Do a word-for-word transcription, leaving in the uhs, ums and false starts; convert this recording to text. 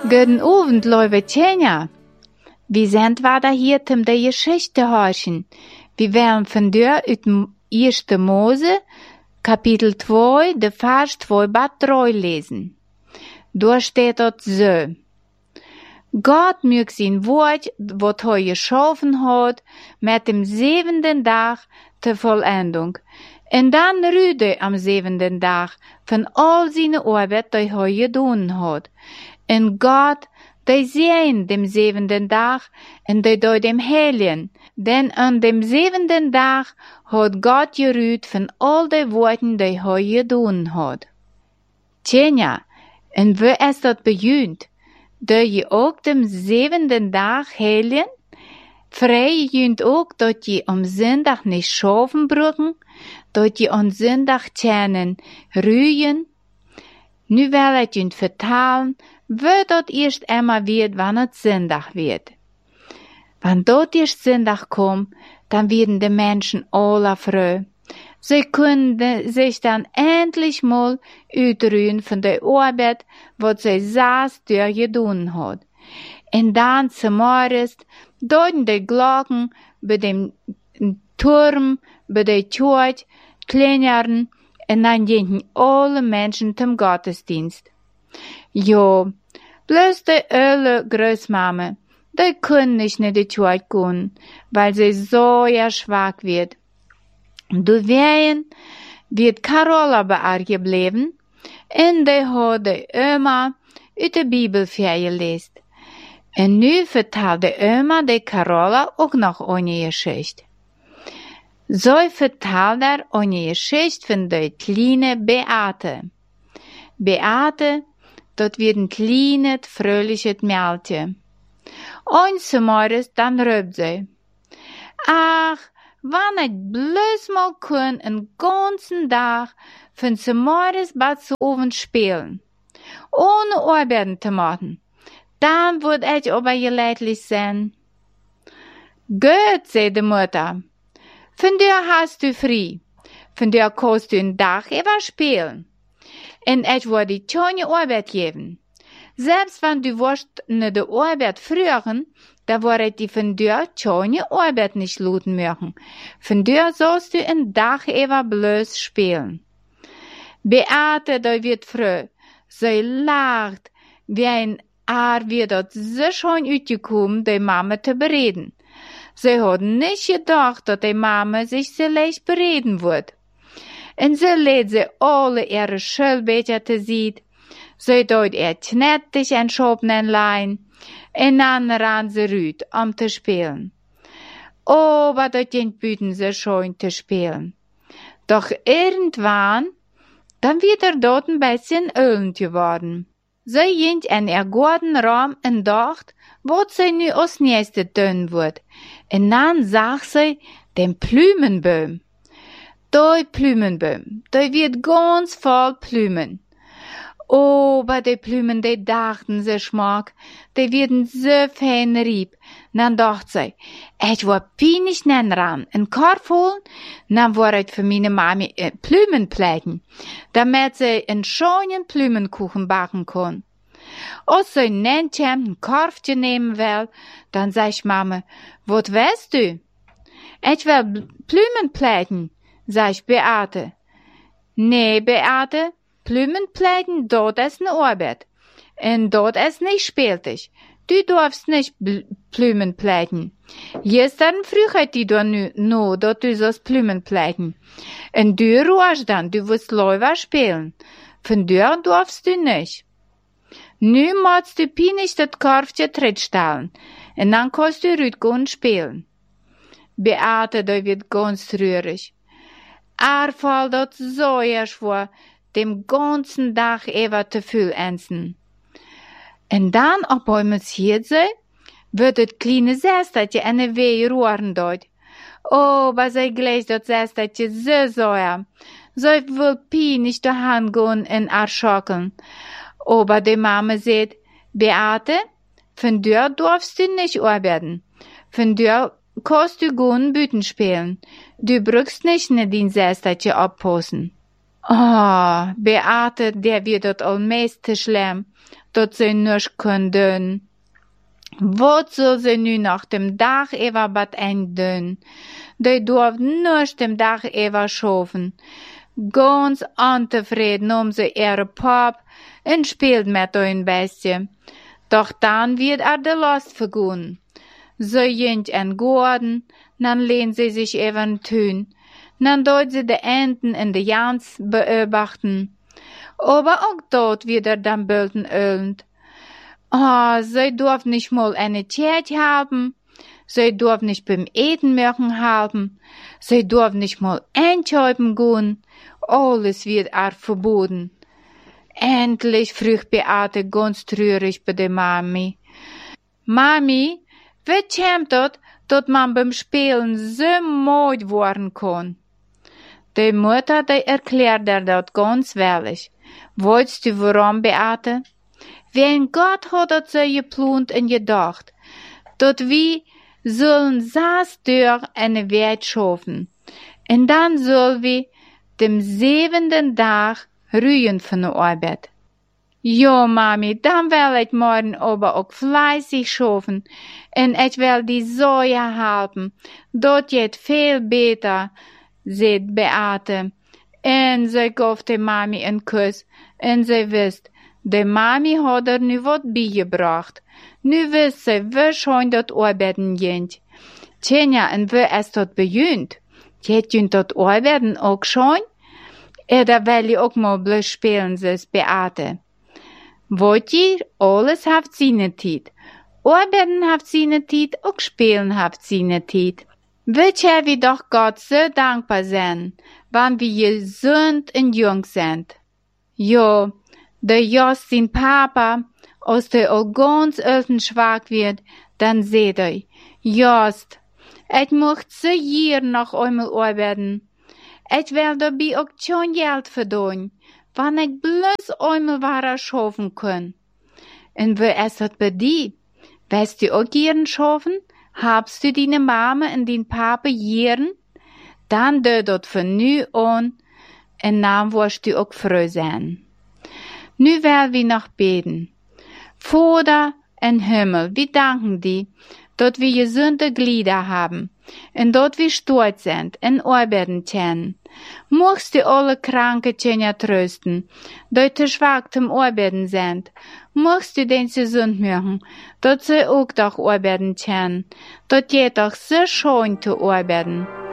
Guten Abend, liebe Tjenja. Wir sind wieder hier zum der Geschichte horchen. Wir werden von dir aus dem ersten Mose, Kapitel zwei, der Vers zwei bis drei lesen. Da steht dort so. Gott möge sein Wort, was er geschaffen hat, mit dem siebenten Tag zur Vollendung. Und dann rüde am siebenten Tag von all seine Arbeit, die er getan hat. Und Gott, die sehen dem siebenten Tag, und die dort dem Heiligen. Denn an dem siebenten Tag hat Gott gerüht von all den Worten, die er getan hat. Tjenja, und wo ist das bejunt? Da je auch dem siebenten Tag heiligen? Frei junt auch, dass je am Sonntag nicht schaffen brücken, dass je am Sonntag tjänen, rühen. Nu will ich junt vertalen, wo dat erst einmal wird, wann es Sonntag wird. Wenn dort erst Sonntag kommt, dann werden die Menschen alle froh. Sie können sich dann endlich mal utruhen von der Arbeit, was sie saß durchgetan hat. Und dann zum Morgen, deuten die Glocken bei dem Turm, bei der Kirche, kleineren, und dann gehen alle Menschen zum Gottesdienst. Jo, bloß die alle Großmama, die können nicht in die Kirche gehen, weil sie so ja schwach wird. Du wehen wird Carola bei ihr geblieben, und die hat die Oma aus der Bibel vorgelesen. Und nu vertelt die Oma die Carola auch noch eine Geschichte. So vertelt er eine Geschichte von der kleinen Beate. Beate, dort wird ein kleines, fröhliches Mädchen. Eins Morgens dann rübt sie. Ach, wann ich bloß mal kann, einen ganzen Tag von zum Morgens bis zum Abend spielen. Ohne Arbeiten zu machen. Dann würd ich aber geleitet sein. Gut, sagt die Mutter. Von dir hast du frei. Von dir kannst du einen Tag über spielen. Und ich würde dir keine Arbeit geben. Selbst wenn du wirst in der Arbeit früheren, da würde ich dir von dir keine Arbeit nicht luten möchten. Von dir sollst du einen Tag über bloß spielen. Beate, da wird froh. Sie lacht, wie ein Aar wird dort so schön ausgekommen, die Mama zu bereden. Sie hat nicht gedacht, dass die Mama sich so leicht bereden wird. Und so lädt sie alle ihre Schulbücher zu sehen. Sie tut ihr knettig ein Schopnenlein, und dann ran sie rüt, um zu spielen. Oh, aber dort sind Büten so schön zu spielen. Doch irgendwann, dann wird er dort ein bisschen ölend geworden. Sie sind in ihr Gartenraum und dacht, was sie nu als nächstes tun wird. Und dann sah sie den Plümenbaum. Der Plümenbaum, der wird ganz voll Plümen. Oh, bei den Plümen, die dachten sie schmack, die werden so fein rieb. Dann dacht sie, ich war peinlich nen ran, ein Korb holen, dann war ich für meine Mami äh, Plümen plätten, damit sie einen schönen Plümenkuchen backen kann. Als sie ein Nentchen, ein Korfchen nehmen will, dann sag ich Mama, was weißt du? Ich will Plümen plätten, sag ich Beate. Nee, Beate, Plümenplätten, dort ist ne Arbeit. Und dort ist nicht spieltig. Du darfst nicht Plümenplätten. Gestern früh hat die da nu, no, dort du sollst Plümenplätten. Und du ruhst dann, du wirst Läufer spielen. Von dir darfst du nicht. Nu musst du pinisch das Korfchen tritt stellen. Und dann kannst du rüt gehen spielen. Beate, da wird ganz rührig. Er fällt dort so erst vor, dem ganzen Tag über zu viel essen. Und dann, ob einmal hier sei, wird das kleine Sästertje eine Weh rühren dort. Oh, was sei gleich das Sästertje so sauer. So will Pi nicht daheim gehen und erschrocken. Aber die Mama sagt, Beate, von dir darfst du nicht arbeiten. Von dir kannst du gehen Büten spielen. Du brauchst nicht in den Sästertje abpassen. Oh, Beate, der wird dat al meeste schlimm, dat ze nisch können doen. Wat soll ze nu nach dem Dag even wat eind doen? Die durft nisch dem Dag even schaffen. Ganz ontevreden om ze ihre pap en spielt met een beetje. Doch dann wird er de Last vergun. Ze jint en Gordon, dann lehnt sie sich even tun. Dann dort sie de Enten in de Jans beobachten. Aber auch dort wird er dann bölden ölend. Oh, sie darf nicht mal eine Tjert haben. Sie darf nicht beim Eten mögen haben. Sie darf nicht mal einschäuben gehen. Alles wird er verboten. Endlich frug Beate ganz traurig bei der Mami. Mami, wie kommt das, dass man beim Spielen so müde worden kann? Die Mutter, die erklärt er das ganz ehrlich. Weißt du warum, Beate? Wenn Gott hat das so geplant und gedacht, dass wir sollen saß durch eine Welt schaffen. Und dann sollen wir dem siebenten Tag ruhen von der Arbeit. Ja, Mami, dann will ich morgen aber auch fleißig schaffen und ich will die Säue haben. Dort geht viel besser, sagt Beate. Und sie gab der Mami einen Kuss und sie wisst, die Mami hat er nu wat beigebracht. Nu wisst sie, wie schon dort arbeiten geht. Tjenja, und wie es dort beginnt. Geht jünt dort arbeiten auch schon? Oder will ich auch mal bloß spielen, sagt Beate. Wollt ihr, alles haft seine Zeit. Arbeiten haft seine Zeit, auch spielen haft seine Zeit. Wollt ihr wir doch Gott so dankbar sein, wann wir gesund und jung sind. Jo, der Jost sein Papa, als der all ganz alten schwach wird, dann seht ihr, Jost, ich möchte so hier noch einmal arbeiten. Ich will dabei auch schon Geld verdienen, wenn ich bloß einmal wahrer schaffen kann. Und wie ist das bei dir? Willst du auch gern schaffen? Habst du deine Mama und dein Papa gern? Dann do das von nu an, und dann wirst du auch froh sein. Nu will wir noch beten. Vater im Himmel, wir danken dir, dass wir gesunde Glieder haben und dass wir stolz sind und arbeiten können. Möchtest du alle kranke Kinder trösten, die zu schwach zum Arbeiten sind. Möchtest du den gesund machen, dass sie auch doch arbeiten können. Das geht doch so schön zu arbeiten.